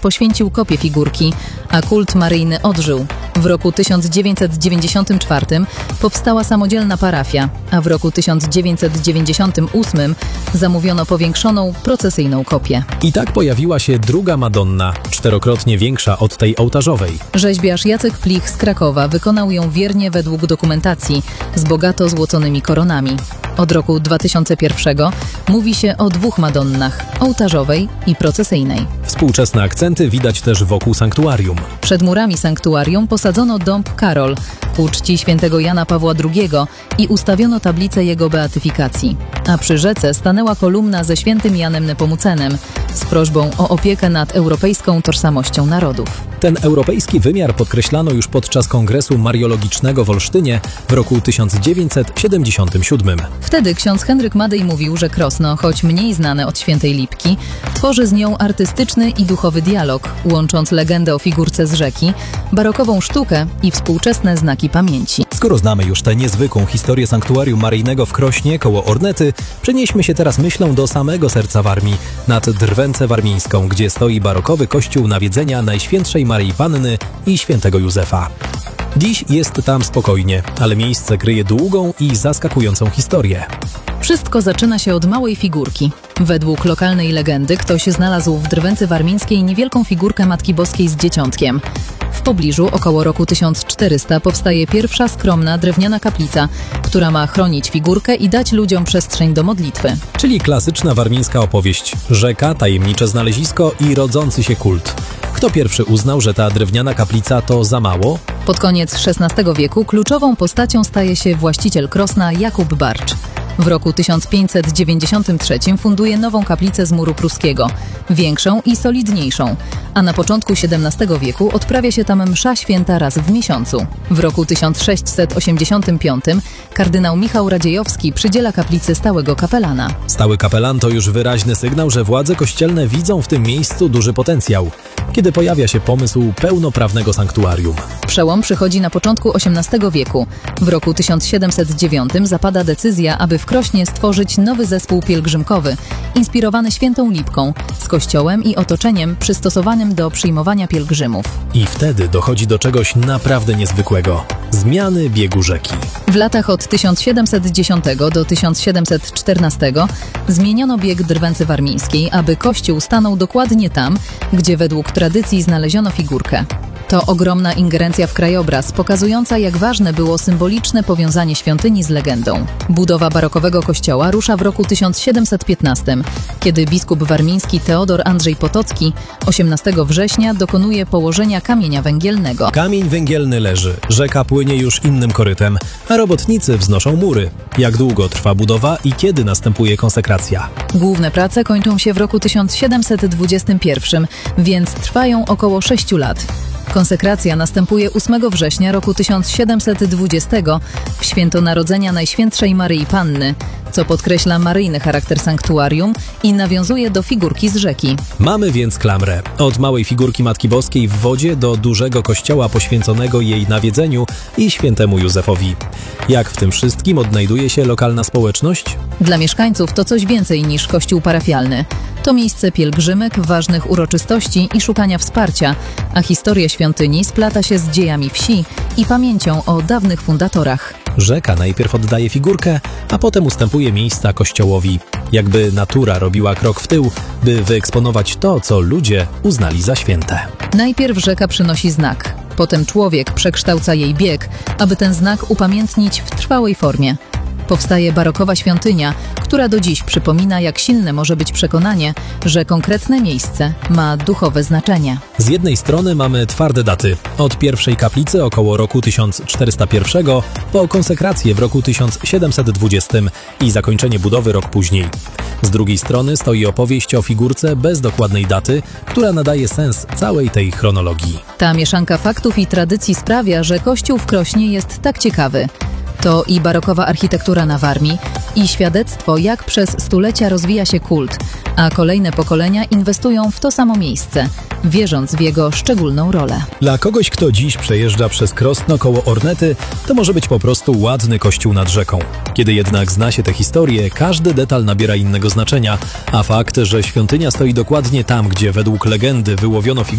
poświęcił kopię figurki, a kult maryjny odżył. W roku 1994 powstała samodzielna parafia, a w roku 1998 zamówiono powiększoną, procesyjną kopię. I tak pojawiła się druga Madonna, 4-krotnie większa od tej ołtarzowej. Rzeźbiarz Jacek Plich z Krakowa wykonał ją wiernie według dokumentacji, z bogato złoconymi koronami. Od roku 2001 mówi się o 2 Madonnach, ołtarzowej i procesyjnej. Współczesne akcenty widać też wokół sanktuarium. Przed murami sanktuarium posadzono dąb Karol ku czci świętego Jana Pawła II i ustawiono tablicę jego beatyfikacji. A przy rzece stanęła kolumna ze świętym Janem Nepomucenem z prośbą o opiekę nad europejską tożsamością narodów. Ten europejski wymiar podkreślano już podczas Kongresu Mariologicznego w Olsztynie w roku 1977. Wtedy ksiądz Henryk Madej mówił, że Krosno, choć mniej znane od Świętej Lipki, tworzy z nią artystyczny i duchowy dialog, łącząc legendę o figurce z rzeki, barokową sztukę i współczesne znaki pamięci. Skoro znamy już tę niezwykłą historię sanktuarium maryjnego w Krośnie koło Ornety, przenieśmy się teraz myślą do samego serca Warmii, nad Drwęcę Warmińską, gdzie stoi barokowy kościół Nawiedzenia Najświętszej Maryi Panny i Świętego Józefa. Dziś jest tam spokojnie, ale miejsce kryje długą i zaskakującą historię. Wszystko zaczyna się od małej figurki. Według lokalnej legendy ktoś znalazł w Drwęcy Warmińskiej niewielką figurkę Matki Boskiej z dzieciątkiem. W pobliżu około roku 1400 powstaje pierwsza skromna drewniana kaplica, która ma chronić figurkę i dać ludziom przestrzeń do modlitwy. Czyli klasyczna warmińska opowieść. Rzeka, tajemnicze znalezisko i rodzący się kult. Kto pierwszy uznał, że ta drewniana kaplica to za mało? Pod koniec XVI wieku kluczową postacią staje się właściciel Krosna Jakub Barcz. W roku 1593 funduje nową kaplicę z muru pruskiego, większą i solidniejszą, a na początku XVII wieku odprawia się tam msza święta raz w miesiącu. W roku 1685 kardynał Michał Radziejowski przydziela kaplicy stałego kapelana. Stały kapelan to już wyraźny sygnał, że władze kościelne widzą w tym miejscu duży potencjał, kiedy pojawia się pomysł pełnoprawnego sanktuarium. Przełom przychodzi na początku XVIII wieku. W roku 1709 zapada decyzja, aby w Krośnie stworzyć nowy zespół pielgrzymkowy, inspirowany Świętą Lipką, z kościołem i otoczeniem przystosowanym do przyjmowania pielgrzymów. I wtedy dochodzi do czegoś naprawdę niezwykłego – zmiany biegu rzeki. W latach od 1710 do 1714 zmieniono bieg Drwęcy Warmińskiej, aby kościół stanął dokładnie tam, gdzie według tradycji znaleziono figurkę. To ogromna ingerencja w krajobraz, pokazująca, jak ważne było symboliczne powiązanie świątyni z legendą. Budowa barokowego kościoła rusza w roku 1715, kiedy biskup warmiński Teodor Andrzej Potocki 18 września dokonuje położenia kamienia węgielnego. Kamień węgielny leży, rzeka płynie już innym korytem, a robotnicy wznoszą mury. Jak długo trwa budowa i kiedy następuje konsekracja? Główne prace kończą się w roku 1721, więc trwają około 6 lat. Konsekracja następuje 8 września roku 1720 w święto Narodzenia Najświętszej Maryi Panny, co podkreśla maryjny charakter sanktuarium i nawiązuje do figurki z rzeki. Mamy więc klamrę. Od małej figurki Matki Boskiej w wodzie do dużego kościoła poświęconego jej nawiedzeniu i Świętemu Józefowi. Jak w tym wszystkim odnajduje się lokalna społeczność? Dla mieszkańców to coś więcej niż kościół parafialny. To miejsce pielgrzymek, ważnych uroczystości i szukania wsparcia, a historia świątyni splata się z dziejami wsi i pamięcią o dawnych fundatorach. Rzeka najpierw oddaje figurkę, a potem ustępuje miejsca kościołowi. Jakby natura robiła krok w tył, by wyeksponować to, co ludzie uznali za święte. Najpierw rzeka przynosi znak, potem człowiek przekształca jej bieg, aby ten znak upamiętnić w trwałej formie. Powstaje barokowa świątynia, która do dziś przypomina, jak silne może być przekonanie, że konkretne miejsce ma duchowe znaczenie. Z jednej strony mamy twarde daty. Od pierwszej kaplicy około roku 1401 po konsekrację w roku 1720 i zakończenie budowy rok później. Z drugiej strony stoi opowieść o figurce bez dokładnej daty, która nadaje sens całej tej chronologii. Ta mieszanka faktów i tradycji sprawia, że kościół w Krośnie jest tak ciekawy. To i barokowa architektura na Warmii, i świadectwo, jak przez stulecia rozwija się kult, a kolejne pokolenia inwestują w to samo miejsce, wierząc w jego szczególną rolę. Dla kogoś, kto dziś przejeżdża przez Krosno koło Ornety, to może być po prostu ładny kościół nad rzeką. Kiedy jednak zna się tę historię, każdy detal nabiera innego znaczenia, a fakt, że świątynia stoi dokładnie tam, gdzie według legendy wyłowiono figurę,